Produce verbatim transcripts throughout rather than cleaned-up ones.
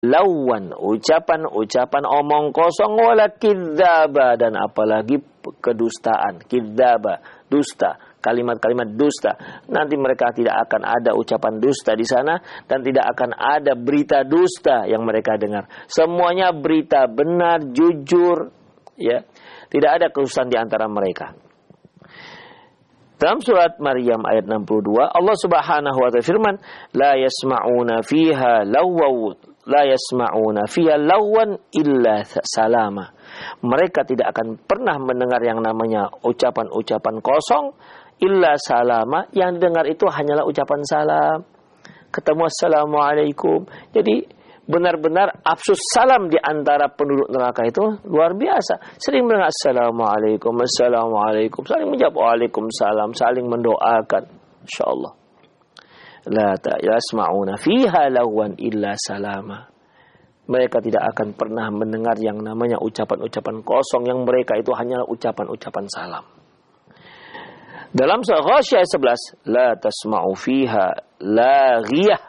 lawan, ucapan-ucapan omong kosong, wala kidzaba, dan apalagi kedustaan, kidzaba, dusta, kalimat-kalimat dusta. Nanti mereka tidak akan ada ucapan dusta di sana, dan tidak akan ada berita dusta yang mereka dengar. Semuanya berita benar, jujur, ya. Tidak ada kedustaan di antara mereka. Dalam surat Maryam ayat enam puluh dua, Allah Subhanahu wa ta'ala firman, la yasma'una fiha lawwa la yasma'una fiha lawan illa salama. Mereka tidak akan pernah mendengar yang namanya ucapan-ucapan kosong illa salama. Yang dengar itu hanyalah ucapan salam. Ketemu assalamualaikum. Jadi benar-benar absus salam di antara penduduk neraka itu luar biasa. Sering mendengar assalamualaikum, assalamualaikum, saling menjawab waalaikumsalam, saling mendoakan. Insyaallah. La yasma'una fiha lawan illa salama. Mereka tidak akan pernah mendengar yang namanya ucapan-ucapan kosong, yang mereka itu hanyalah ucapan-ucapan salam. Dalam surah Ghasyiyah ayat sebelas, la tasma'u fiha laghiyah.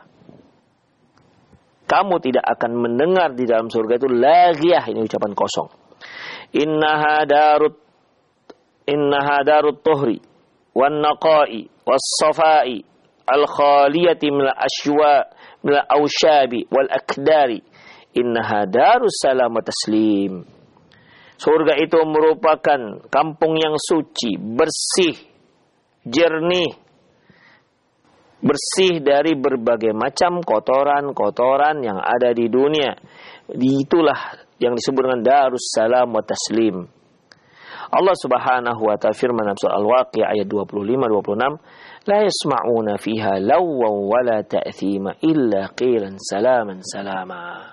Kamu tidak akan mendengar di dalam surga itu laghiyah, ini ucapan kosong. Innaha darut innaha darut tuhri wan naqai was safai al khaliyati min al ashwa min al awshabi wal akdari. Innaha darus salam wa taslim. Surga itu merupakan kampung yang suci, bersih, jernih, bersih dari berbagai macam kotoran-kotoran yang ada di dunia. Itulah yang disebut dengan darus salam wa taslim. Allah Subhanahu wa ta'ala firman dalam surah Al-Waqi'ah ayat dua puluh lima dua puluh enam, la yasma'una fiha lawwan wa la ta'thima illa qilan salaman salama.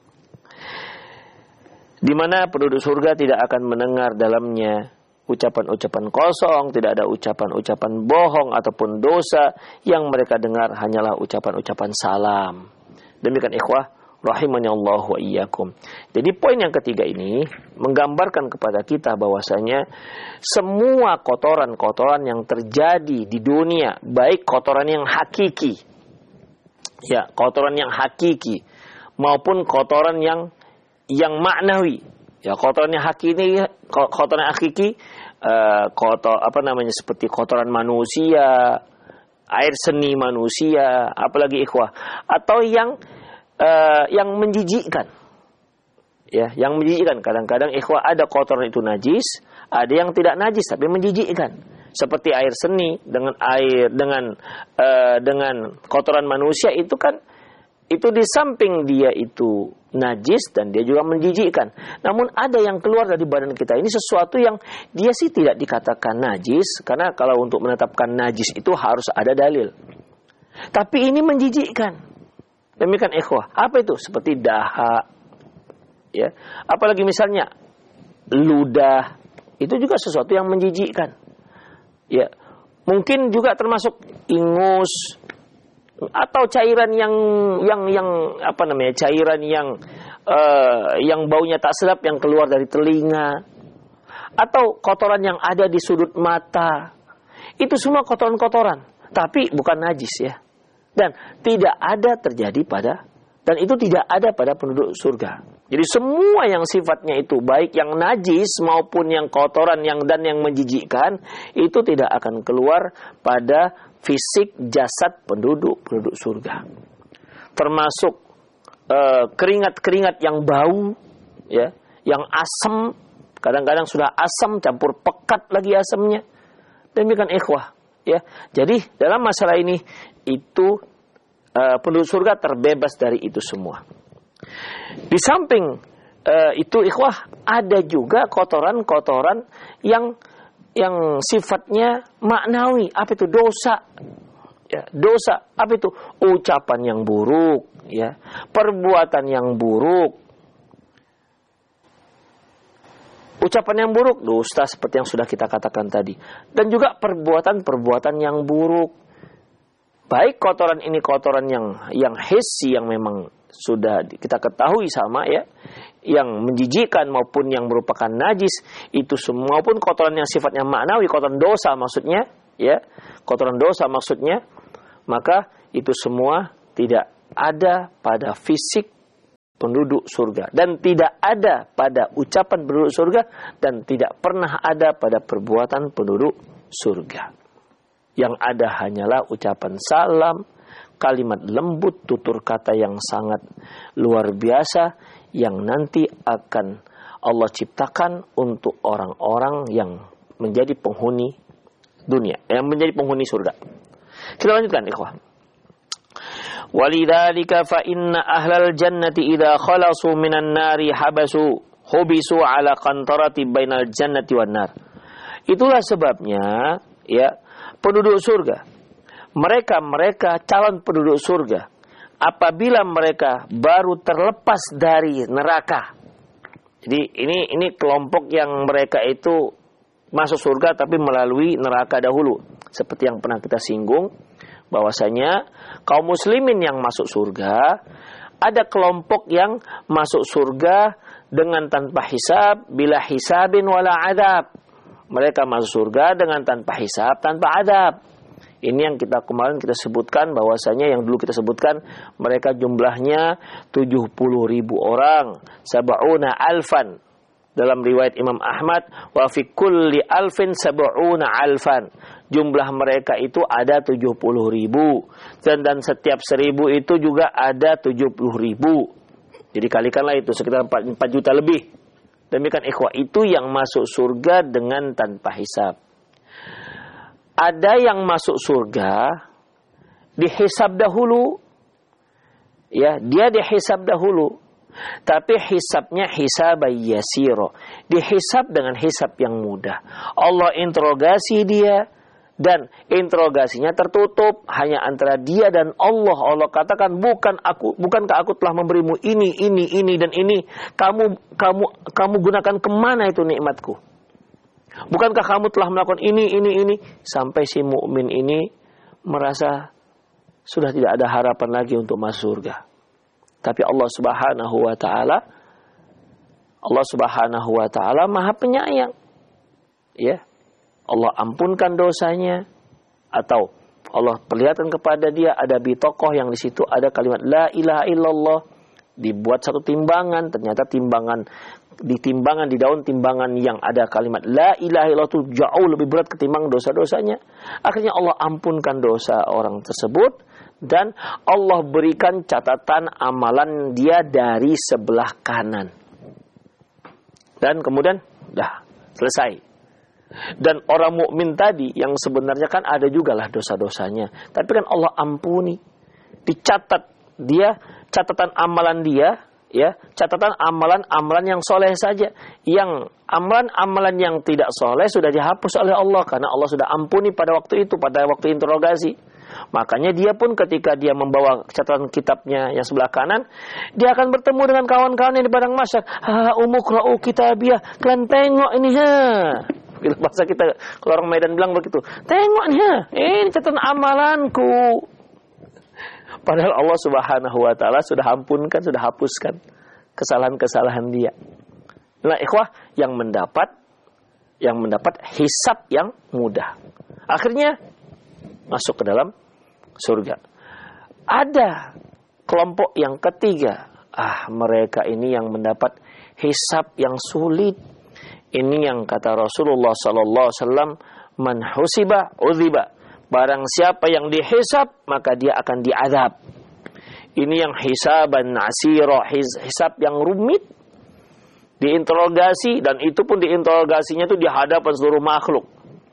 Di mana penduduk surga tidak akan mendengar dalamnya ucapan-ucapan kosong, tidak ada ucapan-ucapan bohong ataupun dosa. Yang mereka dengar hanyalah ucapan-ucapan salam. Demikian ikhwah rahimani Allah wa iyyakum. Jadi poin yang ketiga ini menggambarkan kepada kita bahwasanya semua kotoran-kotoran yang terjadi di dunia, baik kotoran yang hakiki, ya, kotoran yang hakiki maupun kotoran yang yang maknawi. Ya, kotoran yang hakiki, kotoran yang hakiki, uh, kotor apa namanya seperti kotoran manusia, air seni manusia, apalagi ikhwah, atau yang uh, yang menjijikkan. Ya, yang menjijikkan. Kadang-kadang ikhwah ada kotoran itu najis, ada yang tidak najis tapi menjijikkan. Seperti air seni dengan air dengan uh, dengan kotoran manusia itu kan, itu di samping dia itu najis dan dia juga menjijikkan. Namun ada yang keluar dari badan kita ini sesuatu yang dia sih tidak dikatakan najis, karena kalau untuk menetapkan najis itu harus ada dalil. Tapi ini menjijikkan. Demikian ikhwah. Apa itu? Seperti dahak. Ya. Apalagi misalnya ludah. Itu juga sesuatu yang menjijikkan. Ya. Mungkin juga termasuk ingus, atau cairan yang yang yang apa namanya cairan yang uh, yang baunya tak sedap yang keluar dari telinga, atau kotoran yang ada di sudut mata. Itu semua kotoran-kotoran, tapi bukan najis ya, dan tidak ada terjadi pada dan itu tidak ada pada penduduk surga. Jadi semua yang sifatnya itu baik yang najis maupun yang kotoran yang dan yang menjijikkan itu tidak akan keluar pada fisik jasad penduduk penduduk surga. Termasuk uh, keringat-keringat yang bau, ya, yang asam, kadang-kadang sudah asam campur pekat lagi asamnya. Demikian ikhwah, ya. Jadi dalam masalah ini itu uh, penduduk surga terbebas dari itu semua. Di samping uh, itu ikhwah, ada juga kotoran-kotoran yang yang sifatnya maknawi. Apa itu? Dosa. Ya, dosa. Apa itu? Ucapan yang buruk, ya, perbuatan yang buruk. Ucapan yang buruk, dusta seperti yang sudah kita katakan tadi. Dan juga perbuatan-perbuatan yang buruk. Baik kotoran ini kotoran yang yang hissi, yang memang sudah kita ketahui sama, ya, yang menjijikkan maupun yang merupakan najis, itu semua pun kotoran yang sifatnya maknawi, kotoran dosa maksudnya, ya, kotoran dosa maksudnya, maka itu semua tidak ada pada fisik penduduk surga. Dan tidak ada pada ucapan penduduk surga dan tidak pernah ada pada perbuatan penduduk surga. Yang ada hanyalah ucapan salam, kalimat lembut, tutur kata yang sangat luar biasa yang nanti akan Allah ciptakan untuk orang-orang yang menjadi penghuni dunia, yang menjadi penghuni surga. Kita lanjutkan, ikhwah. Walidzalika fa inna ahlal jannati idza khalasu minan nari habasu hubisu ala qantarati bainal jannati wan nar. Itulah sebabnya ya penduduk surga, mereka-mereka calon penduduk surga, apabila mereka baru terlepas dari neraka. Jadi ini ini kelompok yang mereka itu masuk surga tapi melalui neraka dahulu. Seperti yang pernah kita singgung, bahwasanya kaum muslimin yang masuk surga, ada kelompok yang masuk surga dengan tanpa hisab, bila hisabin wala adab. Mereka masuk surga dengan tanpa hisab, tanpa adab. Ini yang kita kemarin kita sebutkan, bahwasanya yang dulu kita sebutkan, mereka jumlahnya tujuh puluh ribu orang, sab'una alfan. Dalam riwayat Imam Ahmad, wa fi kulli alfin sab'una alfan. Jumlah mereka itu ada tujuh puluh ribu. Dan, dan setiap seribu itu juga ada tujuh puluh ribu. Jadi kalikanlah itu, sekitar empat juta lebih. Demikian ikhwah, itu yang masuk surga dengan tanpa hisab. Ada yang masuk surga dihisab dahulu. Ya, dia dihisab dahulu. Tapi hisabnya hisab yasiro. Dihisab dengan hisab yang mudah. Allah interogasi dia. Dan interogasinya tertutup hanya antara dia dan Allah. Allah katakan, bukan aku, bukankah aku telah memberimu ini, ini, ini dan ini. Kamu, kamu, kamu gunakan kemana itu nikmatku? Bukankah kamu telah melakukan ini, ini, ini? Sampai si mukmin ini merasa sudah tidak ada harapan lagi untuk masuk surga. Tapi Allah Subhanahu wa taala, Allah Subhanahu wa taala Maha Penyayang. Ya. Allah ampunkan dosanya, atau Allah perlihatkan kepada dia ada bitokoh yang di situ ada kalimat la ilaha illallah, dibuat satu timbangan, ternyata timbangan di timbangan di daun timbangan yang ada kalimat la ilaha illallah itu jauh lebih berat ketimbang dosa-dosanya. Akhirnya Allah ampunkan dosa orang tersebut dan Allah berikan catatan amalan dia dari sebelah kanan. Dan kemudian dah selesai. Dan orang mukmin tadi yang sebenarnya kan ada juga lah dosa-dosanya, tapi kan Allah ampuni, dicatat dia catatan amalan dia, ya catatan amalan-amalan yang soleh saja, yang amalan-amalan yang tidak soleh sudah dihapus oleh Allah karena Allah sudah ampuni pada waktu itu, pada waktu interogasi. Makanya dia pun ketika dia membawa catatan kitabnya yang sebelah kanan, dia akan bertemu dengan kawan-kawannya di padang mahsyar. Ha umukra'u kitabiyah, kalian tengok ini ha. Bila bahasa kita, kalau orang Medan bilang begitu, tengok nih ya, ini catatan amalanku. Padahal Allah Subhanahu wa taala sudah ampunkan, sudah hapuskan kesalahan-kesalahan dia. Nah, ikhwah, yang mendapat yang mendapat hisab yang mudah. Akhirnya masuk ke dalam surga. Ada kelompok yang ketiga, ah mereka ini yang mendapat hisab yang sulit. Ini yang kata Rasulullah sallallahu alaihi wasallam, man husiba udziba. Barang siapa yang dihisab, maka dia akan diazab. Ini yang hisaban asira, hisab yang rumit. Diinterogasi, dan itu pun diinterogasinya itu di hadapan seluruh makhluk.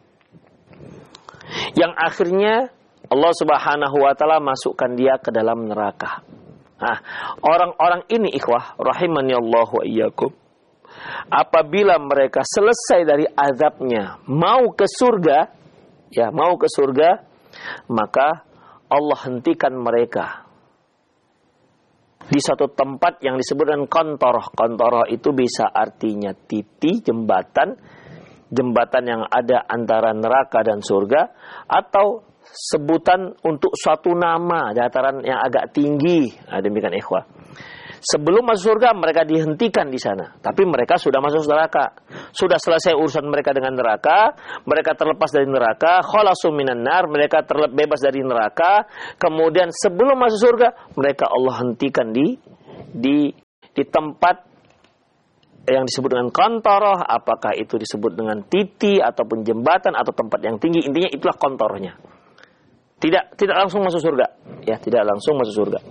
Yang akhirnya Allah Subhanahu wa taala masukkan dia ke dalam neraka. Nah, orang-orang ini ikhwah rahimani Allah wa iyyakum, apabila mereka selesai dari azabnya, mau ke surga, ya mau ke surga, maka Allah hentikan mereka di satu tempat yang disebut dengan kontoroh. Kontoroh itu bisa artinya titi, jembatan, jembatan yang ada antara neraka dan surga, atau sebutan untuk suatu nama, dataran yang agak tinggi. Nah, demikian ikhwah. Sebelum masuk surga mereka dihentikan di sana, tapi mereka sudah masuk neraka. Sudah selesai urusan mereka dengan neraka, mereka terlepas dari neraka, khalasu minan nar, mereka terbebas dari neraka. Kemudian sebelum masuk surga, mereka Allah hentikan di di di tempat yang disebut dengan kontoroh, apakah itu disebut dengan titi ataupun jembatan atau tempat yang tinggi, intinya itulah kontorohnya. Tidak tidak langsung masuk surga, ya, tidak langsung masuk surga.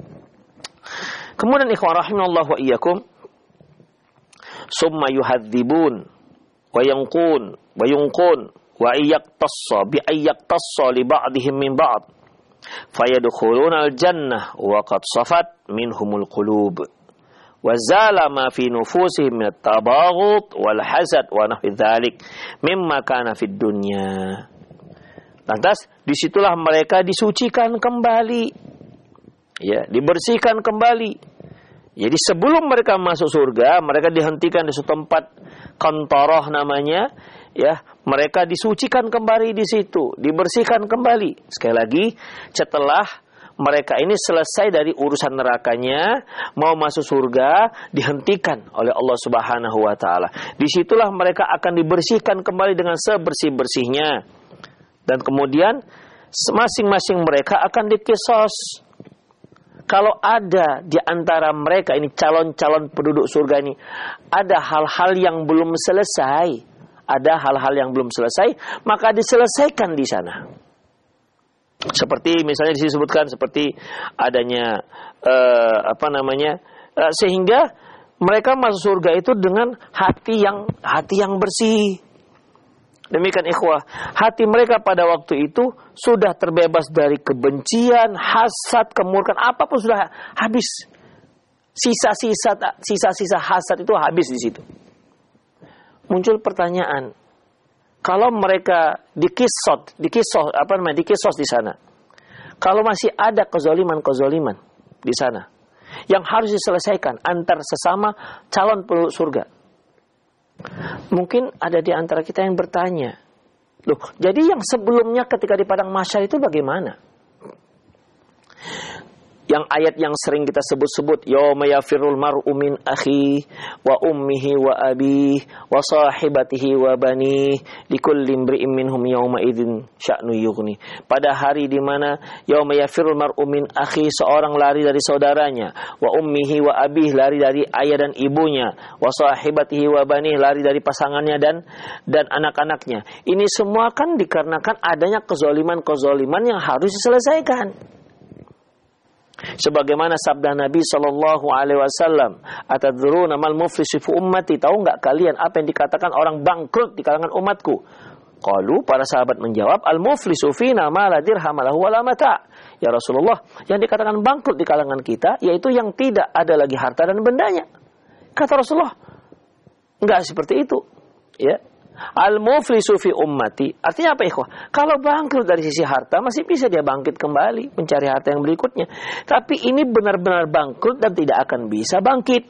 Kemudian ikhwan rahimallahu wa iyyakum, summa yuhadzibun wa yanqun wa yunqun wa iyaktassa bi ayaktassa li ba'dihim min ba'd fayadkhuluna al-jannah wa qad safat minhumul qulub wa zala ma fi nufusihim min at-tabaghut wal hasad wa nahwi dzalik mimma kana fid dunya. Lantas disitulah mereka disucikan kembali, ya, dibersihkan kembali. Jadi sebelum mereka masuk surga, mereka dihentikan di suatu tempat kontoroh namanya, ya, mereka disucikan kembali di situ, dibersihkan kembali. Sekali lagi, setelah mereka ini selesai dari urusan nerakanya, mau masuk surga, dihentikan oleh Allah Subhanahu wa taala. Disitulah mereka akan dibersihkan kembali dengan sebersih-bersihnya. Dan kemudian masing-masing mereka akan dikisos. Kalau ada di antara mereka ini calon-calon penduduk surga ini, ada hal-hal yang belum selesai, ada hal-hal yang belum selesai, maka diselesaikan di sana. Seperti misalnya disebutkan seperti adanya uh, apa namanya uh, sehingga mereka masuk surga itu dengan hati yang hati yang bersih. Demikian ikhwah, hati mereka pada waktu itu sudah terbebas dari kebencian, hasad, kemurkaan, apapun sudah habis. Sisa-sisa sisa-sisa hasad itu habis di situ. Muncul pertanyaan, kalau mereka dikisot, dikisos, apa namanya, dikisos di sana, kalau masih ada kezaliman-kezaliman di sana yang harus diselesaikan antar sesama calon penduduk surga, mungkin ada di antara kita yang bertanya, loh, jadi yang sebelumnya ketika di padang mahsyar itu bagaimana? Yang ayat yang sering kita sebut-sebut, yauma yafirul mar'u min akhi wa ummihi wa abihi wa sahibatihi wa banihi likulli imri'in minhum yauma idzin sya'nu yughni. Pada hari di mana yauma yafirul mar'u min akhi, seorang lari dari saudaranya, wa ummihi wa abihi, lari dari ayah dan ibunya, wa sahibatihi wa banihi, lari dari pasangannya dan dan anak-anaknya. Ini semua kan dikarenakan adanya kezaliman-kezaliman yang harus diselesaikan. Sebagaimana sabda Nabi Shallallahu Alaihi Wasallam, atadruna mal muflisu fi ummati, tahu nggak kalian apa yang dikatakan orang bangkrut di kalangan umatku? Qalu, para sahabat menjawab, al muflisu fina ma la dirham lahu wala mata. Ya Rasulullah, yang dikatakan bangkrut di kalangan kita yaitu yang tidak ada lagi harta dan bendanya. Kata Rasulullah, enggak seperti itu, ya. Al-muflisu fi ummati, artinya apa ikhwah? Kalau bangkrut dari sisi harta, masih bisa dia bangkit kembali, mencari harta yang berikutnya. Tapi ini benar-benar bangkrut dan tidak akan bisa bangkit.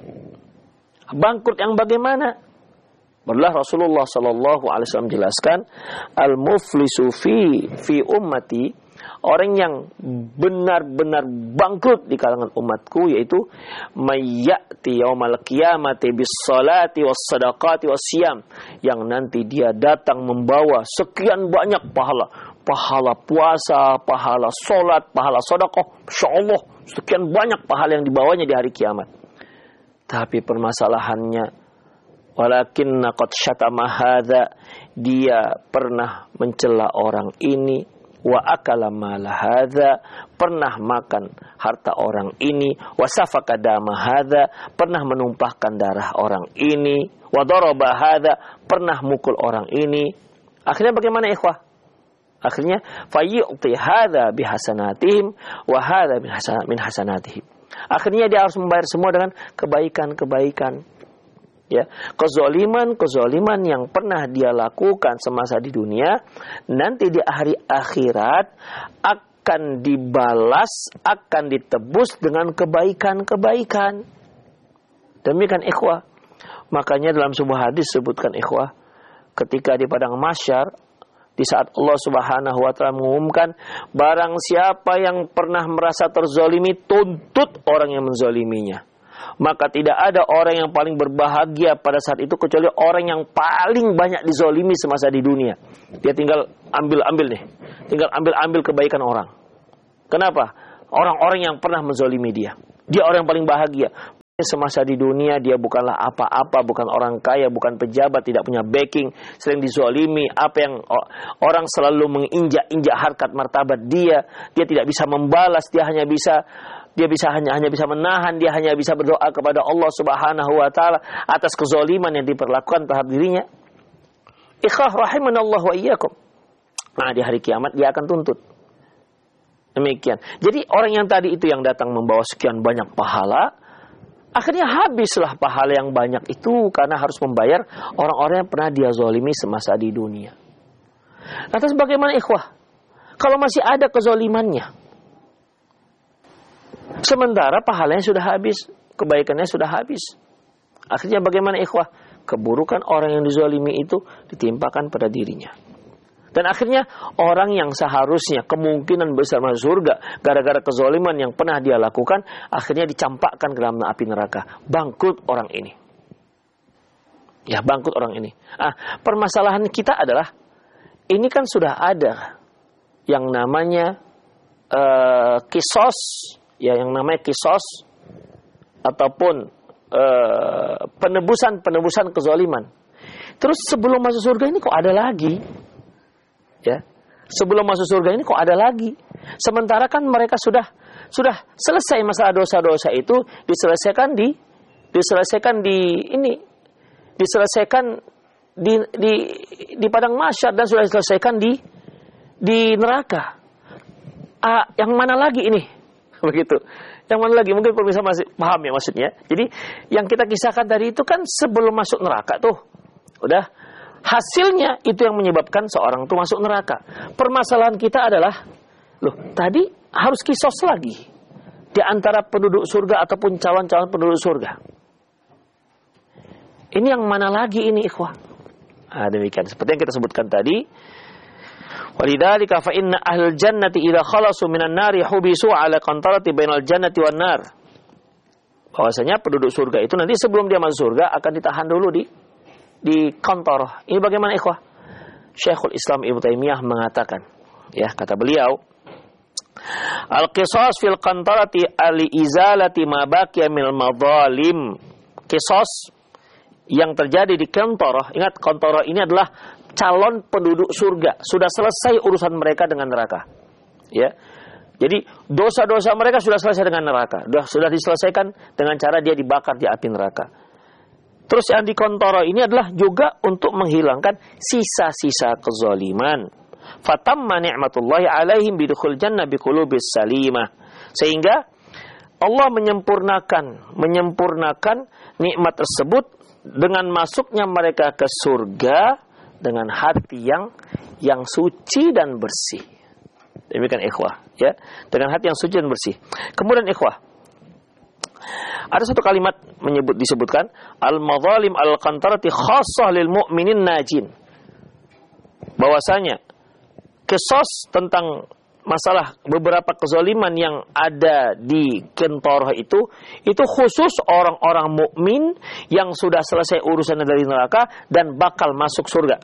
Bangkrut yang bagaimana? Barulah Rasulullah Sallallahu Alaihi Wasallam jelaskan, al-muflisu fi fi ummati, orang yang benar-benar bangkrut di kalangan umatku, yaitu mayyati yaumal qiyamati bis salati was sadaqati was siyam, yang nanti dia datang membawa sekian banyak pahala, pahala puasa, pahala salat, pahala sedekah, insyaallah sekian banyak pahala yang dibawanya di hari kiamat. Tapi permasalahannya, walakinna qad syatama hadza, dia pernah mencela orang ini, wa akala mala hadza, pernah makan harta orang ini, wa safaka dama hadza, pernah menumpahkan darah orang ini, wa daraba hadza, pernah mukul orang ini. Akhirnya bagaimana ikhwah? Akhirnya fayyu'ti hadza bihasanatihim wa hadza min hasanatihim. Akhirnya dia harus membayar semua dengan kebaikan-kebaikan. Ya, kezaliman-kezaliman yang pernah dia lakukan semasa di dunia, nanti di hari akhirat akan dibalas, akan ditebus dengan kebaikan-kebaikan. Demikian ikhwah. Makanya dalam sebuah hadis sebutkan ikhwah, ketika di padang mahsyar, di saat Allah Subhanahu wa taala mengumumkan, barang siapa yang pernah merasa terzalimi, tuntut orang yang menzaliminya. Maka tidak ada orang yang paling berbahagia pada saat itu kecuali orang yang paling banyak dizalimi semasa di dunia. Dia tinggal ambil-ambil nih, tinggal ambil-ambil kebaikan orang. Kenapa? Orang-orang yang pernah menzalimi dia. Dia orang yang paling bahagia. semasa di dunia dia bukanlah apa-apa, bukan orang kaya, bukan pejabat, tidak punya backing, sering dizalimi, apa yang orang selalu menginjak-injak harkat martabat dia, dia tidak bisa membalas, dia hanya bisa dia bisa hanya hanya bisa menahan, dia hanya bisa berdoa kepada Allah Subhanahu wa taala atas kezaliman yang diperlakukan terhadap dirinya. Ikhwah rahimanallah wa iyyakum. Nah, di hari kiamat dia akan tuntut. Demikian. Jadi orang yang tadi itu yang datang membawa sekian banyak pahala, akhirnya habislah pahala yang banyak itu karena harus membayar orang-orang yang pernah dia zalimi semasa di dunia. Lantas bagaimana ikhwah? Kalau masih ada kezalimannya, sementara pahalanya sudah habis, kebaikannya sudah habis. Akhirnya bagaimana ikhwah? Keburukan orang yang dizalimi itu ditimpakan pada dirinya. Dan akhirnya orang yang seharusnya kemungkinan besar masuk surga gara-gara kezaliman yang pernah dia lakukan, akhirnya dicampakkan ke dalam api neraka. Bangkrut orang ini. Ya, bangkrut orang ini. Ah, permasalahan kita adalah, ini kan sudah ada yang namanya uh, kisos, ya yang namanya kisos ataupun uh, penebusan-penebusan kezaliman. Terus sebelum masuk surga ini kok ada lagi? Ya, sebelum masuk surga ini kok ada lagi? Sementara kan mereka sudah sudah selesai masalah dosa-dosa itu, diselesaikan di diselesaikan di ini diselesaikan di di di padang mahsyar dan sudah diselesaikan di di neraka. Ah, yang mana lagi ini? Begitu. Yang mana lagi? Mungkin pemirsa masih paham ya maksudnya. Jadi yang kita kisahkan tadi itu kan sebelum masuk neraka tuh. Udah. Hasilnya itu yang menyebabkan seorang itu masuk neraka. Permasalahan kita adalah, loh, tadi harus kisos lagi di antara penduduk surga ataupun calon-calon penduduk surga. Ini yang mana lagi ini ikhwah? Nah, demikian. Seperti yang kita sebutkan tadi. Walidzalika fa inna ahlul jannati idza khalasu minan nari hubisu ala qantarati bainal jannati wan nar. Bahwasanya penduduk surga itu nanti sebelum dia masuk surga akan ditahan dulu di di kantor. Ini bagaimana ikhwah? Syekhul Islam Ibnu Taimiyah mengatakan, ya kata beliau, al-qisas fil qantarati al-izalati ma baqiya minal madzalim. Qisas yang terjadi di kantor, ingat kantor ini adalah calon penduduk surga, sudah selesai urusan mereka dengan neraka. Ya. Jadi dosa-dosa mereka sudah selesai dengan neraka, sudah sudah diselesaikan dengan cara dia dibakar di api neraka. Terus yang dikontoro ini adalah juga untuk menghilangkan sisa-sisa kezaliman. Fatamma ni'matullahi alaihim bidukhul jannah biqulubis salimah. Sehingga Allah menyempurnakan menyempurnakan nikmat tersebut dengan masuknya mereka ke surga dengan hati yang yang suci dan bersih. Demikian ikhwah, ya. Dengan hati yang suci dan bersih. Kemudian ikhwah, ada satu kalimat menyebut disebutkan al-madzalim al-qantarati khassah lil mu'minin najin. Bahwasanya kisos tentang masalah beberapa kezaliman yang ada di Kentorah itu itu khusus orang-orang mukmin yang sudah selesai urusannya dari neraka dan bakal masuk surga.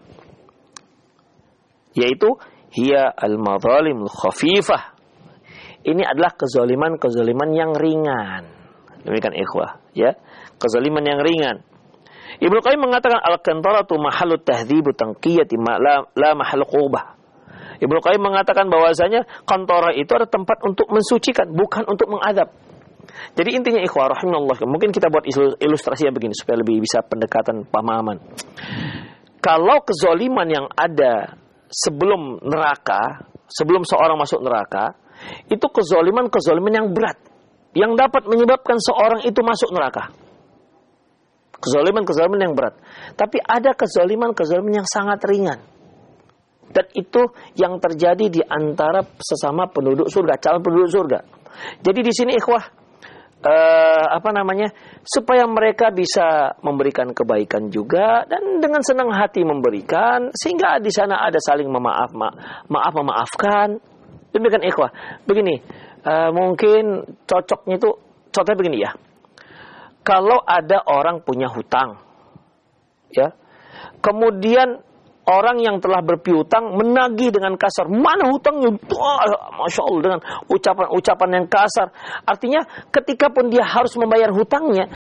Yaitu hiya al-madzalimul khafifah. Ini adalah kezaliman-kezaliman yang ringan. Demikian ikhwah, ya. Kezaliman yang ringan. Ibnu Qayyim mengatakan al-qantaratu mahallut tahdhibu tanqiyati ma la, la mahall qubah. Ibnu Qayyim mengatakan bahwasanya qantarah itu ada tempat untuk mensucikan, bukan untuk mengadab. Jadi intinya ikhwah rahimallah, mungkin kita buat ilustrasinya begini supaya lebih bisa pendekatan pemahaman. Kalau kezaliman yang ada sebelum neraka, sebelum seorang masuk neraka, itu kezaliman-kezaliman yang berat, yang dapat menyebabkan seorang itu masuk neraka. Kezaliman-kezaliman yang berat. Tapi ada kezaliman-kezaliman yang sangat ringan. Dan itu yang terjadi di antara sesama penduduk surga, calon penduduk surga. Jadi di sini ikhwah, uh, apa namanya, supaya mereka bisa memberikan kebaikan juga dan dengan senang hati memberikan, sehingga di sana ada saling memaaf, ma- maaf memaafkan. Demikian ikhwah. Begini. Uh, mungkin cocoknya itu, contohnya begini ya. Kalau ada orang punya hutang, ya, kemudian orang yang telah berpiutang menagih dengan kasar, mana hutangnya? Wah, Masya Allah, dengan ucapan-ucapan yang kasar. Artinya ketika pun dia harus membayar hutangnya,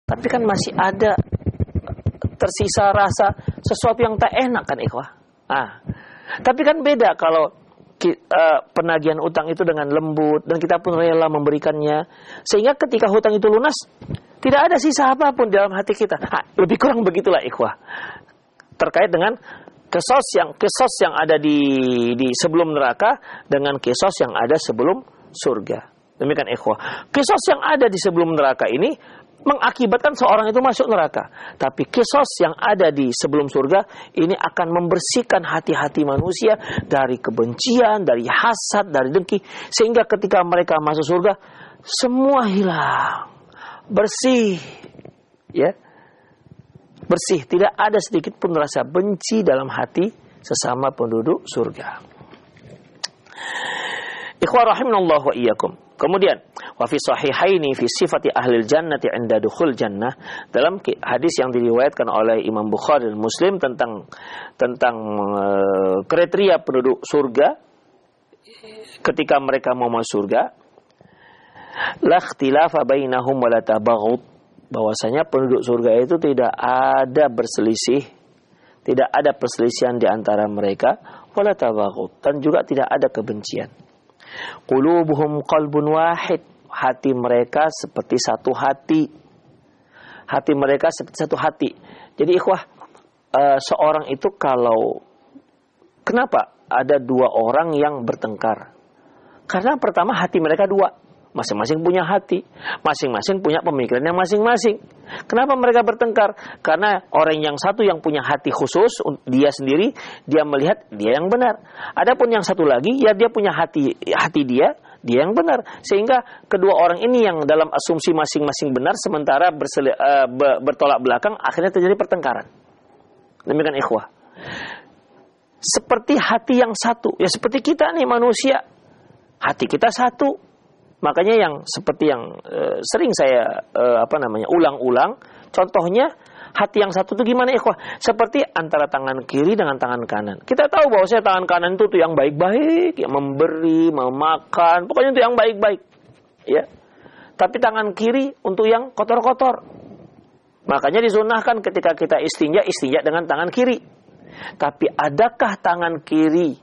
tapi kan masih ada tersisa rasa sesuatu yang tak enak kan ikhwah. Ah, tapi kan beda kalau ki, uh, penagihan utang itu dengan lembut dan kita pun rela memberikannya, sehingga ketika hutang itu lunas tidak ada sisa apapun dalam hati kita. Ah, lebih kurang begitulah ikhwah terkait dengan kisos yang kisos yang ada di di sebelum neraka dengan kisos yang ada sebelum surga. Demikian ikhwah. Kisos yang ada di sebelum neraka ini mengakibatkan seorang itu masuk neraka. Tapi kisos yang ada di sebelum surga ini akan membersihkan hati-hati manusia dari kebencian, dari hasad, dari dengki, sehingga ketika mereka masuk surga semua hilang, bersih, ya. Bersih, tidak ada sedikit pun rasa benci dalam hati sesama penduduk surga. Ikhwah rahimanallah wa iyyakum. Kemudian, wa fi sahihaini fi sifati ahlil jannati 'inda dukhul jannah, dalam hadis yang diriwayatkan oleh Imam Bukhari dan Muslim tentang tentang uh, kriteria penduduk surga ketika mereka mau masuk surga, la ikhtilafa bainahum wa la tabaghut, bahwasanya penduduk surga itu tidak ada berselisih, tidak ada perselisihan di antara mereka, wala tabaghut, dan juga tidak ada kebencian. Qulubuhum qalbun wahid, hati mereka seperti satu hati. Hati mereka seperti satu hati. Jadi ikhwah, uh, seorang itu kalau kenapa ada dua orang yang bertengkar? Karena pertama hati mereka dua. Masing-masing punya hati, masing-masing punya pemikiran yang masing-masing. Kenapa mereka bertengkar? Karena orang yang satu yang punya hati khusus, dia sendiri, dia melihat dia yang benar. Adapun yang satu lagi, ya dia punya hati hati dia, dia yang benar. Sehingga kedua orang ini yang dalam asumsi masing-masing benar, sementara berseli, uh, bertolak belakang, akhirnya terjadi pertengkaran. Demikian ikhwah. Seperti hati yang satu, ya seperti kita nih manusia, hati kita satu. Makanya yang seperti yang e, sering saya e, apa namanya ulang-ulang, contohnya hati yang satu itu gimana ikhwah? Seperti antara tangan kiri dengan tangan kanan. Kita tahu bahwa saya tangan kanan itu tuh yang baik-baik, yang memberi, memakan, pokoknya itu yang baik-baik, ya. Tapi tangan kiri untuk yang kotor-kotor. Makanya disunahkan ketika kita istinja, istinja dengan tangan kiri. Tapi adakah tangan kiri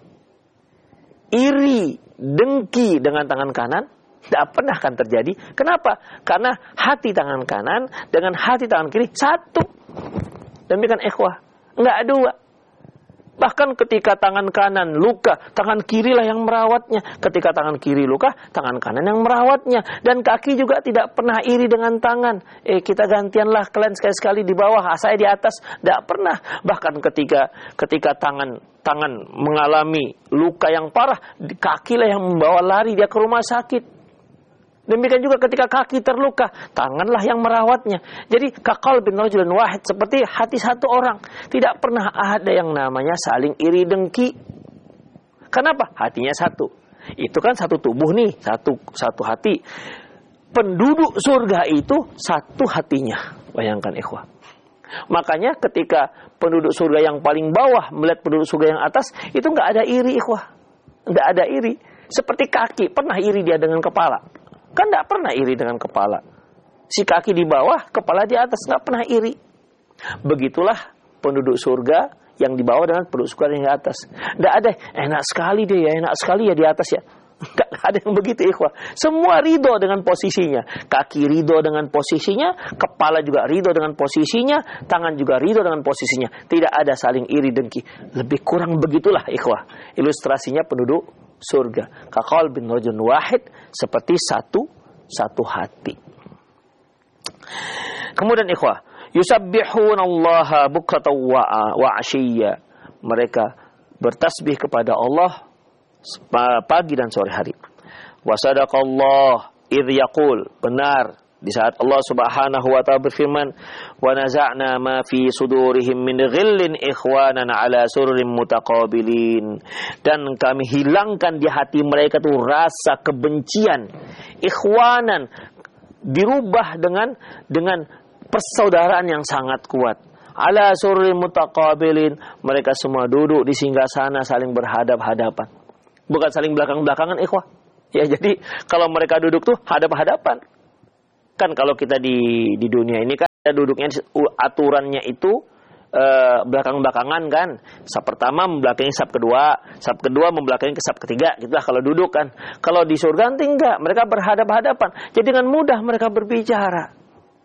iri, dengki dengan tangan kanan? Tidak pernah akan terjadi. Kenapa? Karena hati tangan kanan dengan hati tangan kiri satu. Demikian ikhwah. Enggak dua. Bahkan ketika tangan kanan luka, tangan kirilah yang merawatnya. Ketika tangan kiri luka, tangan kanan yang merawatnya. Dan kaki juga tidak pernah iri dengan tangan. Eh kita gantianlah kalian sekali-sekali di bawah, saya di atas. Tidak pernah. Bahkan ketika ketika tangan tangan mengalami luka yang parah, kakilah yang membawa lari dia ke rumah sakit. Demikian juga ketika kaki terluka, tanganlah yang merawatnya. Jadi kaqalbin rajulin wahid, seperti hati satu orang. Tidak pernah ada yang namanya saling iri dengki. Kenapa? Hatinya satu. Itu kan satu tubuh nih, satu satu hati. Penduduk surga itu satu hatinya. Bayangkan ikhwah. Makanya ketika penduduk surga yang paling bawah melihat penduduk surga yang atas, itu enggak ada iri ikhwah. Enggak ada iri. Seperti kaki, pernah iri dia dengan kepala? Kan tidak pernah iri dengan kepala. Si kaki di bawah, kepala di atas, nggak pernah iri. Begitulah penduduk surga yang di bawah dengan penduduk surga yang di atas. Tidak ada, enak sekali dia ya, enak sekali ya di atas ya. Nggak ada yang begitu ikhwah. Semua ridho dengan posisinya. Kaki ridho dengan posisinya, kepala juga ridho dengan posisinya, tangan juga ridho dengan posisinya. Tidak ada saling iri dengki. Lebih kurang begitulah ikhwah. Ilustrasinya penduduk surga. Kaqalbin rajulin wahid, seperti satu satu hati. Kemudian ikhwah, yusabbihunallaha bukratan wa ashiyya. Mereka bertasbih kepada Allah pagi dan sore hari. Wa sadaqallah idh yaqul, benar di saat Allah Subhanahu wa taala berfirman, wa naza'na ma fi sudurihim min ghillin ikhwanan ala sururin mutaqabilin, dan kami hilangkan di hati mereka tuh rasa kebencian, ikhwanan, dirubah dengan dengan persaudaraan yang sangat kuat. Ala sururin mutaqabilin, mereka semua duduk di singgasana saling berhadap-hadapan. Bukan saling belakang-belakangan ikhwah. Ya, jadi kalau mereka duduk tuh hadap-hadapan. Kan kalau kita di di dunia ini kan duduknya aturannya itu Uh, belakang-belakangan kan. Sab pertama membelakangi sab kedua, sab kedua membelakangi ke sab ketiga, gitulah kalau duduk kan. Kalau di surga nanti enggak, mereka berhadap-hadapan. Jadi dengan mudah mereka berbicara.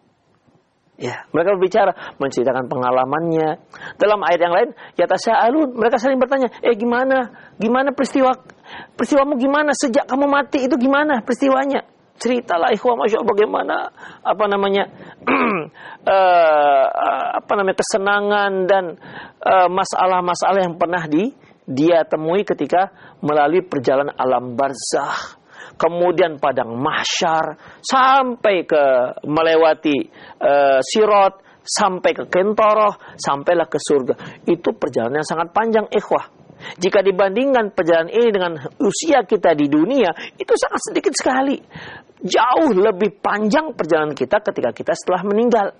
Ya, mereka berbicara, menceritakan pengalamannya. Dalam ayat yang lain, yatasaalun, mereka saling bertanya, "Eh gimana? Gimana peristiwa peristiwamu gimana sejak kamu mati itu gimana peristiwanya?" Ceritalah ikhwah, masya Allah, bagaimana apa namanya uh, apa namanya kesenangan dan uh, masalah-masalah yang pernah di dia temui ketika melalui perjalanan alam barzakh, kemudian padang mahsyar, sampai ke melewati uh, sirat, sampai ke kentoroh, sampailah ke surga. Itu perjalanan yang sangat panjang ikhwah. Jika dibandingkan perjalanan ini dengan usia kita di dunia, itu sangat sedikit sekali. Jauh lebih panjang perjalanan kita ketika kita setelah meninggal.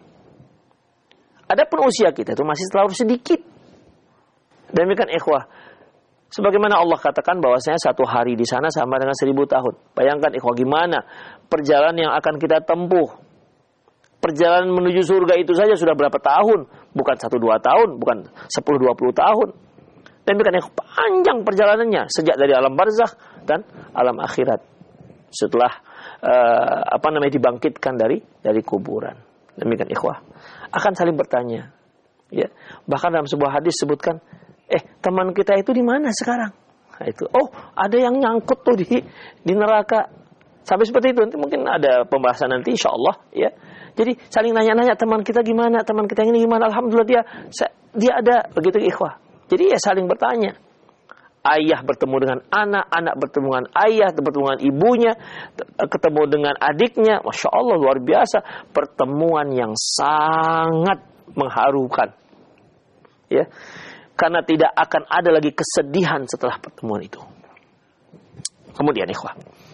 Adapun usia kita itu masih terlalu sedikit. Demikian ikhwah. Sebagaimana Allah katakan bahwasanya satu hari di sana sama dengan seribu tahun. Bayangkan ikhwah gimana perjalanan yang akan kita tempuh. Perjalanan menuju surga itu saja sudah berapa tahun? Bukan satu dua tahun, bukan sepuluh dua puluh tahun. Demikian yang panjang perjalanannya sejak dari alam barzakh dan alam akhirat setelah uh, apa namanya dibangkitkan dari dari kuburan. Demikian ikhwah akan saling bertanya. Ya, bahkan dalam sebuah hadis sebutkan, eh teman kita itu di mana sekarang? Nah, itu, oh ada yang nyangkut tuh di di neraka. Sampai seperti itu, nanti mungkin ada pembahasan nanti insya Allah ya. Jadi saling nanya-nanya teman kita gimana, teman kita ini gimana. Alhamdulillah dia dia ada begitu ikhwah. Jadi ya saling bertanya. Ayah bertemu dengan anak, anak bertemu dengan ayah, bertemu dengan ibunya, ketemu dengan adiknya. Masya Allah, luar biasa. Pertemuan yang sangat mengharukan. Ya, karena tidak akan ada lagi kesedihan setelah pertemuan itu. Kemudian ikhwah.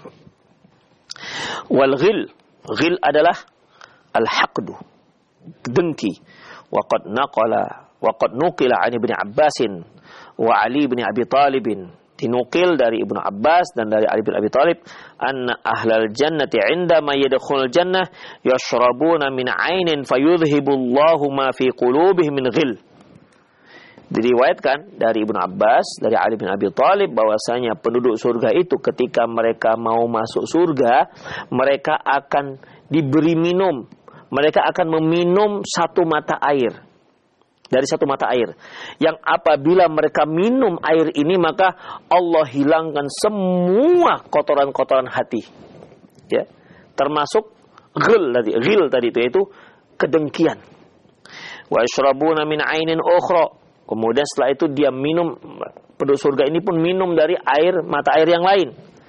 Wal ghil. Ghil adalah al-haqdu. Dengki. Wa qad naqala Waqad nuqila 'an Ibnu Abbasin wa Ali bin Abi Thalib, dinukil dari Ibnu Abbas dan dari Ali bin Abi Thalib, anna ahlal jannati 'indama yadkhulul jannah yashrabuna min 'ainin fayudhhibullahu ma fi qulubihim min ghil. Diriwayatkan dari Ibnu Abbas, dari Ali bin Abi Thalib bahwasanya penduduk surga itu ketika mereka mau masuk surga, mereka akan diberi minum. Mereka akan meminum satu mata air. Dari satu mata air. Yang apabila mereka minum air ini, maka Allah hilangkan semua kotoran-kotoran hati. Ya. Termasuk ghil tadi, ghil tadi itu yaitu kedengkian. Wa yashrabuna min 'ainin ukhra. Kemudian setelah itu dia minum, penduduk surga ini pun minum dari air, mata air yang lain.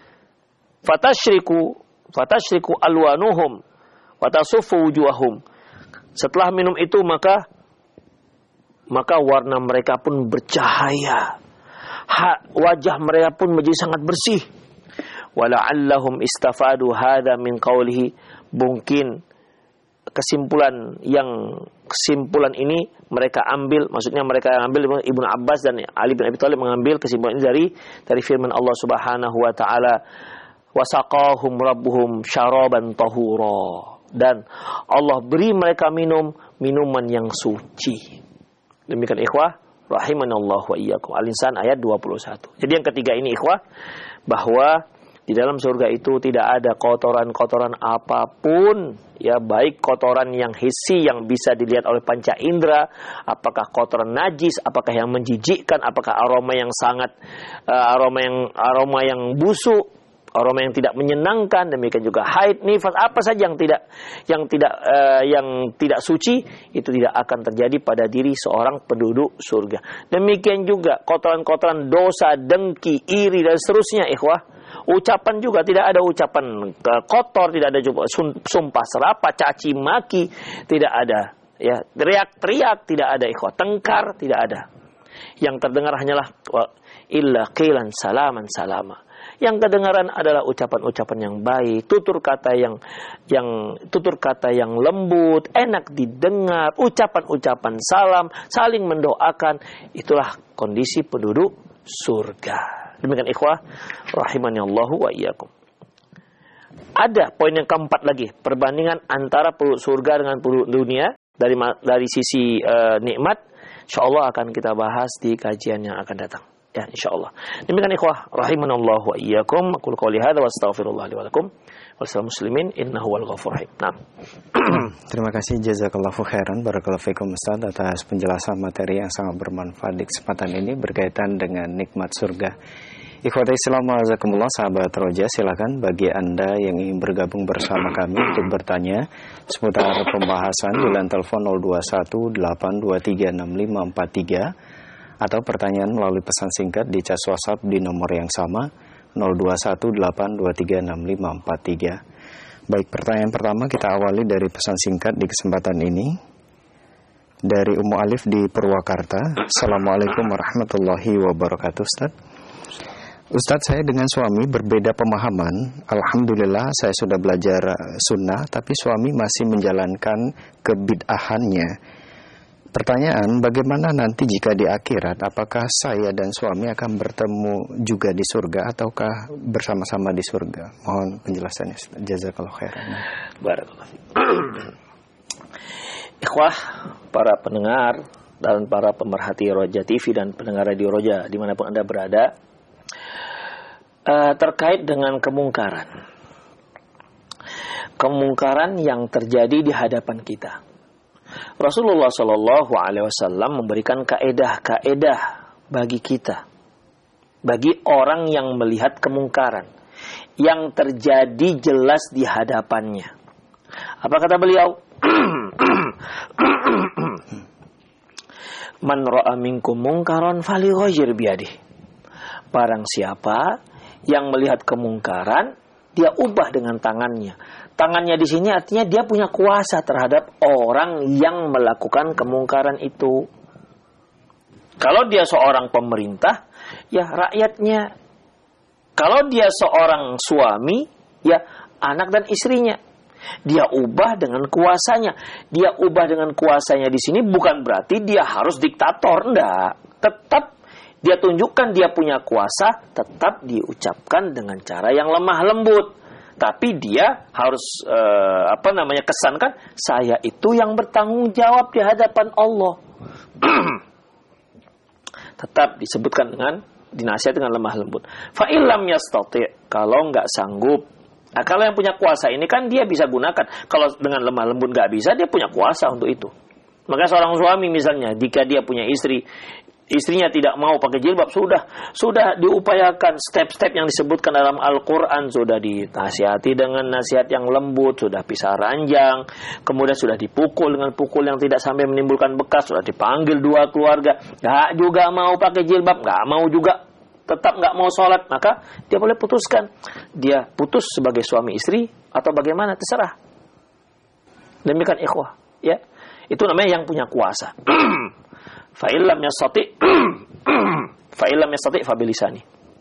Fatashriku, fatashriku alwanuhum wa tasuffu wujuhahum. Setelah minum itu maka maka warna mereka pun bercahaya. Ha, wajah mereka pun menjadi sangat bersih. Wala'allahum istafadu hadza min qawlihi. Mungkin kesimpulan yang kesimpulan ini mereka ambil, maksudnya mereka ambil Ibnu Abbas dan Ali bin Abi Thalib mengambil kesimpulan ini dari dari firman Allah Subhanahu wa taala, wasaqahum rabbuhum syaraban tahura. Dan Allah beri mereka minum minuman yang suci. Demikian ikhwah, rahimanallahu wa iyyakum. Al-Insan ayat dua puluh satu. Jadi yang ketiga ini ikhwah, bahwa di dalam surga itu tidak ada kotoran-kotoran apapun, ya, baik kotoran yang hissi yang bisa dilihat oleh panca indera, apakah kotoran najis, apakah yang menjijikkan, apakah aroma yang sangat uh, aroma yang aroma yang busuk, aroma yang tidak menyenangkan, demikian juga haid, nifas, apa saja yang tidak yang tidak uh, yang tidak suci itu tidak akan terjadi pada diri seorang penduduk surga. Demikian juga kotoran-kotoran dosa, dengki, iri dan seterusnya ikhwah. Ucapan juga tidak ada ucapan kotor, tidak ada sumpah serapah, caci maki, tidak ada, ya, teriak-teriak tidak ada ikhwah, tengkar tidak ada. Yang terdengar hanyalah illa qilan salaman salama. Yang kedengaran adalah ucapan-ucapan yang baik, tutur kata yang yang tutur kata yang lembut, enak didengar, ucapan-ucapan salam, saling mendoakan. Itulah kondisi penduduk surga. Demikian ikhwah rahimani Allahu wa iyyakum. Ada poin yang keempat lagi, perbandingan antara penduduk surga dengan penduduk dunia. dari dari sisi uh, nikmat, insyaallah akan kita bahas di kajian yang akan datang. Ya, insyaallah. Demikian ikhwah rahimanallahu wa iyyakum, aqulu qouli hadza wa astaghfirullah li wa lakum. Wassalamu muslimin innahu wal ghafurur rahim. Nah. Terima kasih jazakallahu khairan barakallahu fikum Ustaz atas penjelasan materi yang sangat bermanfaat di kesempatan ini berkaitan dengan nikmat surga. Ikhwatul Islam azakumullah, sahabat Roja, silakan bagi Anda yang ingin bergabung bersama kami untuk bertanya seputar pembahasan di line telepon nol dua satu delapan dua tiga enam lima empat tiga atau pertanyaan melalui pesan singkat di cas WhatsApp di nomor yang sama nol dua satu delapan dua tiga enam lima empat tiga. Baik, pertanyaan pertama kita awali dari pesan singkat di kesempatan ini. Dari Ummu Alif di Purwakarta. Assalamualaikum warahmatullahi wabarakatuh, Ustaz. Ustaz, saya dengan suami berbeda pemahaman. Alhamdulillah saya sudah belajar sunnah, tapi suami masih menjalankan kebid'ahannya. Pertanyaan, bagaimana nanti jika di akhirat, apakah saya dan suami akan bertemu juga di surga ataukah bersama-sama di surga? Mohon penjelasannya. Jazakallahu khairan. Barakallahu fiik. Ikhwah, para pendengar dan para pemerhati Roja T V dan pendengar Radio Roja dimanapun Anda berada, uh, terkait dengan kemungkaran. Kemungkaran yang terjadi di hadapan kita. Rasulullah Shallallahu Alaihi Wasallam memberikan kaedah-kaedah bagi kita, bagi orang yang melihat kemungkaran yang terjadi jelas di hadapannya. Apa kata beliau? Man ra'a minkum mungkaran falyughayyir biyadihi. Barang siapa yang melihat kemungkaran, dia ubah dengan tangannya. Tangannya di sini artinya dia punya kuasa terhadap orang yang melakukan kemungkaran itu. Kalau dia seorang pemerintah, ya rakyatnya. Kalau dia seorang suami, ya anak dan istrinya. Dia ubah dengan kuasanya. Dia ubah dengan kuasanya di sini bukan berarti dia harus diktator, enggak. Tetap dia tunjukkan dia punya kuasa, tetap diucapkan dengan cara yang lemah lembut. Tapi dia harus eh, apa namanya kesankan saya itu yang bertanggung jawab di hadapan Allah. Tetap disebutkan dengan dinasihat dengan lemah lembut. Fa illam yastati', kalau nggak sanggup. Nah, kalau yang punya kuasa ini kan dia bisa gunakan. Kalau dengan lemah lembut nggak bisa, dia punya kuasa untuk itu. Maka seorang suami misalnya, jika dia punya istri, istrinya tidak mau pakai jilbab, sudah sudah diupayakan step-step yang disebutkan dalam Al-Quran, sudah dinasihati dengan nasihat yang lembut, sudah pisah ranjang, kemudian sudah dipukul dengan pukul yang tidak sampai menimbulkan bekas, sudah dipanggil dua keluarga, nggak juga mau pakai jilbab, nggak mau juga, tetap nggak mau sholat, maka dia boleh putuskan, dia putus sebagai suami istri atau bagaimana, terserah. Demikian ikhwah, ya, itu namanya yang punya kuasa. Fa'ilam yastati fa'ilam yastati fabilisani.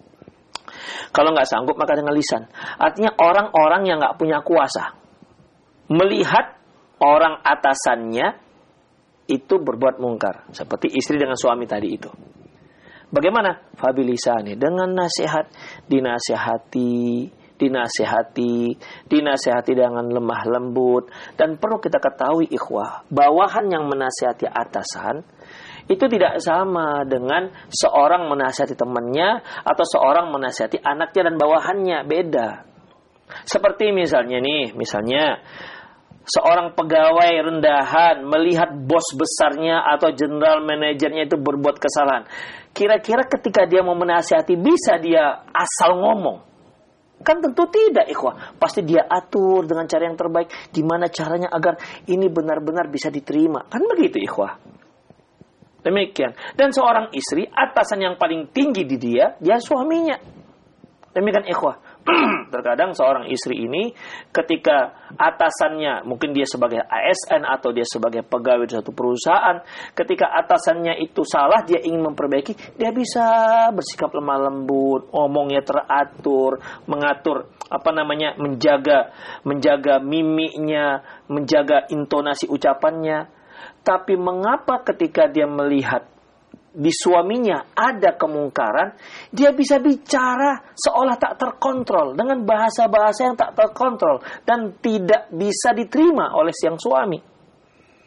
Kalau nggak sanggup maka dengan lisan. Artinya orang-orang yang nggak punya kuasa melihat orang atasannya itu berbuat mungkar, seperti istri dengan suami tadi itu. Bagaimana? Fabilisani, dengan nasihat, dinasihati, dinasihati, dinasihati dengan lemah lembut. Dan perlu kita ketahui ikhwah, bawahan yang menasihati atasan itu tidak sama dengan seorang menasihati temannya atau seorang menasihati anaknya dan bawahannya, beda. Seperti misalnya nih, misalnya seorang pegawai rendahan melihat bos besarnya atau general manajernya itu berbuat kesalahan. Kira-kira ketika dia mau menasihati bisa dia asal ngomong? Kan tentu tidak, ikhwah. Pasti dia atur dengan cara yang terbaik. Gimana caranya agar ini benar-benar bisa diterima. Kan begitu, ikhwah. Demikian. Dan seorang istri, atasan yang paling tinggi di dia, dia suaminya. Demikian ikhwah. Terkadang seorang istri ini ketika atasannya, mungkin dia sebagai A S N atau dia sebagai pegawai di suatu perusahaan, ketika atasannya itu salah, dia ingin memperbaiki, dia bisa bersikap lemah lembut, ngomongnya teratur, mengatur apa namanya, menjaga menjaga mimiknya, menjaga intonasi ucapannya. Tapi mengapa ketika dia melihat di suaminya ada kemungkaran, dia bisa bicara seolah tak terkontrol dengan bahasa-bahasa yang tak terkontrol dan tidak bisa diterima oleh sang suami.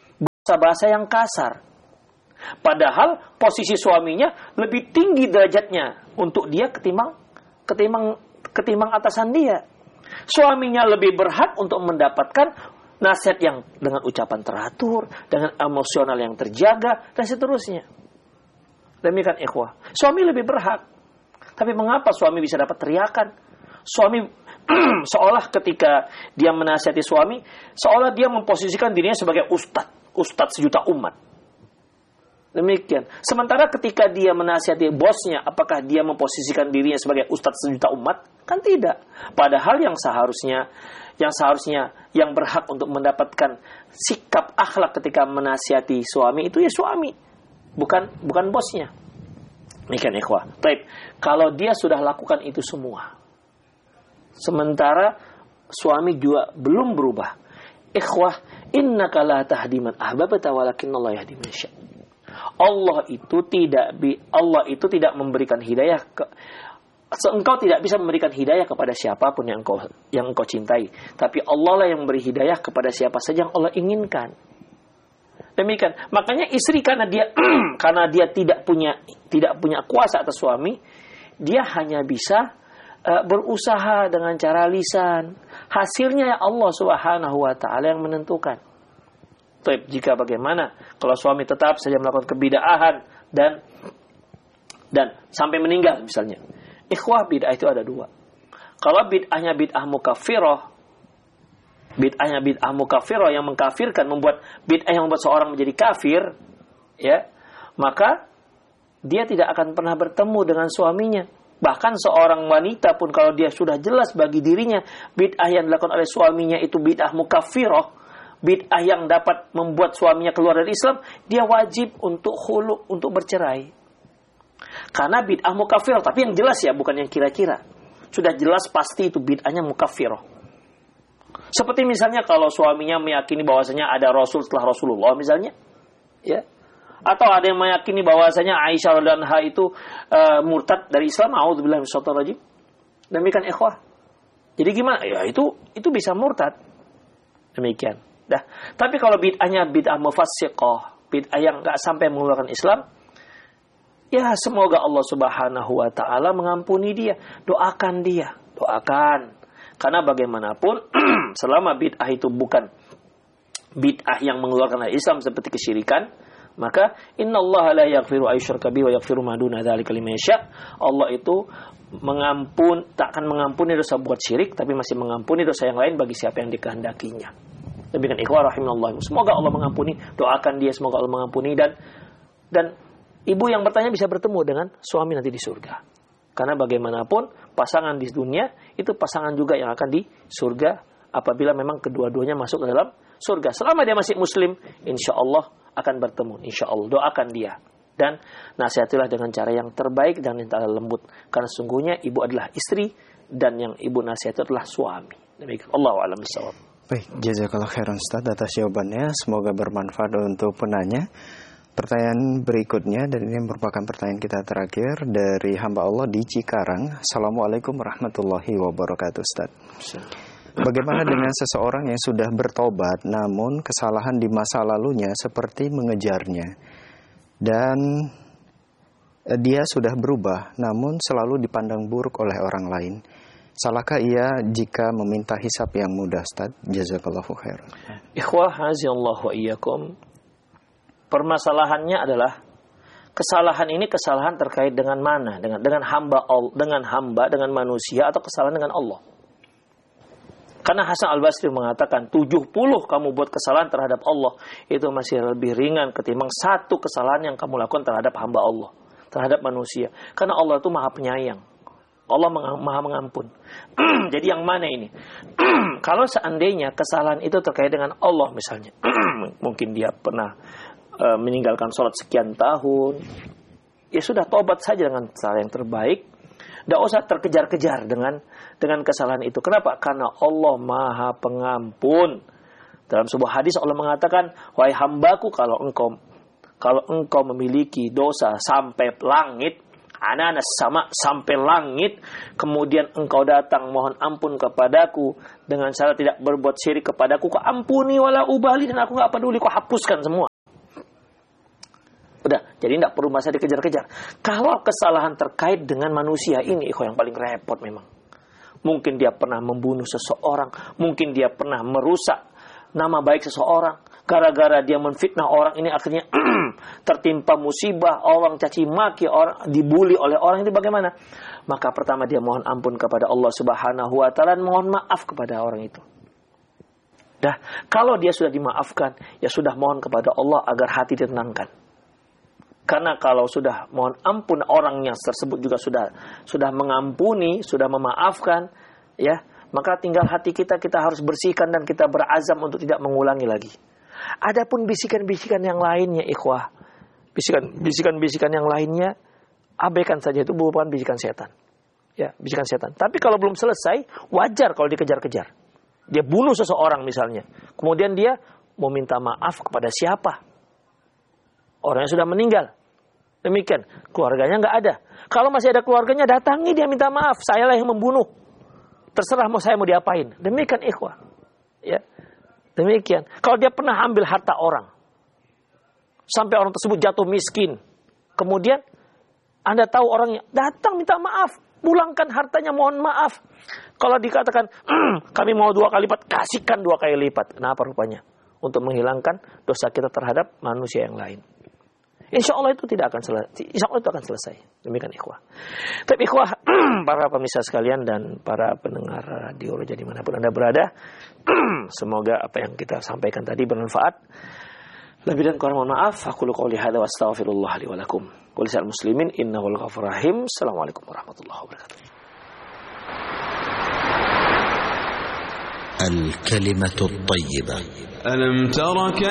bahasa yang kasar. Padahal posisi suaminya lebih tinggi derajatnya untuk dia ketimbang ketimbang ketimbang atasan dia. Suaminya lebih berhak untuk mendapatkan nasihat yang dengan ucapan teratur, dengan emosional yang terjaga, dan seterusnya. Demikian ikhwah. Suami lebih berhak. Tapi mengapa suami bisa dapat teriakan? Suami seolah ketika dia menasihati suami, seolah dia memposisikan dirinya sebagai ustadz, ustadz sejuta umat. Demikian. Sementara ketika dia menasihati bosnya, apakah dia memposisikan dirinya sebagai ustadz sejuta umat? Kan tidak. Padahal yang seharusnya, yang seharusnya yang berhak untuk mendapatkan sikap akhlak ketika menasihati suami itu ya suami, bukan bukan bosnya. Demikian ikhwah. Baik. Kalau dia sudah lakukan itu semua, sementara suami juga belum berubah, ikhwah, innaka la tahdi man ahbabta walakinnallaha yahdi man yasha. Allah itu tidak Allah itu tidak memberikan hidayah ke engkau tidak bisa memberikan hidayah kepada siapapun yang engkau yang engkau cintai, tapi Allah lah yang memberi hidayah kepada siapa saja yang Allah inginkan. Demikian. Makanya istri karena dia karena dia tidak punya tidak punya kuasa atas suami, dia hanya bisa uh, berusaha dengan cara lisan. Hasilnya ya Allah Subhanahu wa taala yang menentukan. Taib, jika bagaimana kalau suami tetap saja melakukan kebid'ahan dan dan sampai meninggal misalnya. Ikhwah, bid'ah itu ada dua. Kalau bid'ahnya bid'ah mukaffirah, bid'ahnya bid'ah mukaffirah yang mengkafirkan, membuat bid'ah yang membuat seorang menjadi kafir, ya, maka dia tidak akan pernah bertemu dengan suaminya. Bahkan seorang wanita pun kalau dia sudah jelas bagi dirinya bid'ah yang dilakukan oleh suaminya itu bid'ah mukaffirah, bid'ah yang dapat membuat suaminya keluar dari Islam, dia wajib untuk khulu, untuk bercerai. Karena bid'ah mukaffirah, tapi yang jelas ya, bukan yang kira-kira. Sudah jelas pasti itu bid'ahnya mukaffirah. Seperti misalnya kalau suaminya meyakini bahwasanya ada Rasul setelah Rasulullah misalnya, ya. Atau ada yang meyakini bahwasanya Aisyah radhiyallahu anha itu uh, murtad dari Islam, a'udzubillahi minasyaitonir rajim. Demikian ikhwah. Jadi gimana? Ya itu itu bisa murtad. Demikian. Dah. Tapi kalau bid'ahnya bid'ah mufassiqah, bid'ah yang enggak sampai mengeluarkan Islam, ya semoga Allah Subhanahu wa taala mengampuni dia. Doakan dia, doakan. Karena bagaimanapun selama bid'ah itu bukan bid'ah yang mengeluarkan dari Islam seperti kesyirikan, maka innallaha la yaghfiru ayyushraka bihi wa yaghfiru ma duna dzalika liman yasha. Allah itu mengampun, tak akan mengampuni dosa buat syirik, tapi masih mengampuni dosa yang lain bagi siapa yang dikehendakinya. Demikian ikhwah rahimallahu. Semoga Allah mengampuni, doakan dia semoga Allah mengampuni, dan dan ibu yang bertanya bisa bertemu dengan suami nanti di surga. Karena bagaimanapun pasangan di dunia itu pasangan juga yang akan di surga apabila memang kedua-duanya masuk ke dalam surga. Selama dia masih muslim, insya Allah akan bertemu. Insya Allah, doakan dia. Dan nasihatilah dengan cara yang terbaik dan yang tak lembut. Karena sungguhnya ibu adalah istri dan yang ibu nasihati adalah suami. Demikian. Allahu a'lam bishawab. Baik, jazakallah khairan Ustaz atas jawabannya. Semoga bermanfaat untuk penanya. Pertanyaan berikutnya, dan ini merupakan pertanyaan kita terakhir dari hamba Allah di Cikarang. Assalamualaikum warahmatullahi wabarakatuh Ustaz. Bagaimana dengan seseorang yang sudah bertobat namun kesalahan di masa lalunya seperti mengejarnya, dan dia sudah berubah namun selalu dipandang buruk oleh orang lain? Salahkah ia jika meminta hisab yang mudah Ustaz? Jazakallahu khairan. Ikhwah haziyallahu wa iyyakum. Permasalahannya adalah kesalahan ini kesalahan terkait dengan mana? Dengan dengan hamba dengan hamba dengan manusia atau kesalahan dengan Allah? Karena Hasan Al-Basri mengatakan tujuh puluh kamu buat kesalahan terhadap Allah itu masih lebih ringan ketimbang satu kesalahan yang kamu lakukan terhadap hamba Allah, terhadap manusia. Karena Allah itu Maha Penyayang. Allah Maha Mengampun. Jadi yang mana ini? Kalau seandainya kesalahan itu terkait dengan Allah misalnya, mungkin dia pernah uh, meninggalkan sholat sekian tahun, ya sudah tobat saja dengan cara yang terbaik. Tidak usah terkejar-kejar dengan dengan kesalahan itu. Kenapa? Karena Allah Maha Pengampun. Dalam sebuah hadis Allah mengatakan, wahai hambaku, kalau engkau kalau engkau memiliki dosa sampai langit, ananas sama sampai langit, kemudian engkau datang mohon ampun kepadaku dengan cara tidak berbuat syirik kepadaku, kau ampuni wala ubali, dan aku enggak peduli, kau hapuskan semua. Jadi tidak perlu masa dikejar-kejar. Kalau kesalahan terkait dengan manusia ini, ikhwan, yang paling repot memang. Mungkin dia pernah membunuh seseorang, mungkin dia pernah merusak nama baik seseorang. Gara-gara dia menfitnah orang ini akhirnya tertimpa musibah, orang caci maki, orang dibully oleh orang itu bagaimana? Maka pertama dia mohon ampun kepada Allah Subhanahu wa taala, mohon maaf kepada orang itu. Dah, kalau dia sudah dimaafkan, ya sudah mohon kepada Allah agar hati ditenangkan. Karena kalau sudah mohon ampun orang yang tersebut juga sudah sudah mengampuni, sudah memaafkan, ya, maka tinggal hati kita kita harus bersihkan dan kita berazam untuk tidak mengulangi lagi. Adapun bisikan-bisikan yang lainnya, ikhwah, bisikan bisikan-bisikan yang lainnya abaikan saja, itu bukan bisikan setan. Ya, bisikan setan. Tapi kalau belum selesai, wajar kalau dikejar-kejar. Dia bunuh seseorang misalnya. Kemudian dia mau minta maaf kepada siapa? Orang yang sudah meninggal. Demikian, keluarganya nggak ada. Kalau masih ada keluarganya, datangi dia minta maaf. Sayalah yang membunuh. Terserah mau saya mau diapain. Demikian, ikhwah. Ya, demikian. Kalau dia pernah ambil harta orang, sampai orang tersebut jatuh miskin, kemudian Anda tahu orangnya, datang minta maaf, pulangkan hartanya, mohon maaf. Kalau dikatakan mm, kami mau dua kali lipat, kasihkan dua kali lipat. Kenapa rupanya? Untuk menghilangkan dosa kita terhadap manusia yang lain. Insya Allah itu tidak akan selesai. Insya Allah itu akan selesai. Demikian ikhwah. Tapi ikhwah, para pemirsa sekalian dan para pendengar radio Roja dimanapun Anda berada, semoga apa yang kita sampaikan tadi bermanfaat. Lebih dan kurang mohon maaf. Aku qouli hadza wa astaghfirullah li wa lakum. Wa lisal muslimin innahu al-ghafurur rahim. Assalamualaikum warahmatullahi wabarakatuh. الكلمة الطيبة. ألم ترك